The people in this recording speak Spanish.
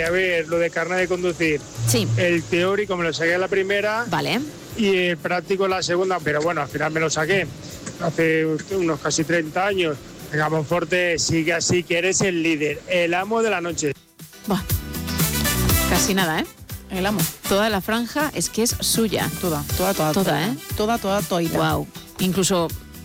a ver, lo de carnet de conducir. Sí. El teórico me lo saqué en la primera. Vale. Y el práctico en la segunda, pero bueno, al final me lo saqué hace unos casi 30 años. Venga, Monforte, sigue así, que eres el líder, el amo de la noche. Buah. Casi nada, ¿eh? El amo. Toda la franja es que es suya. Toda, ¿eh? Toda, toda. Wow. Incluso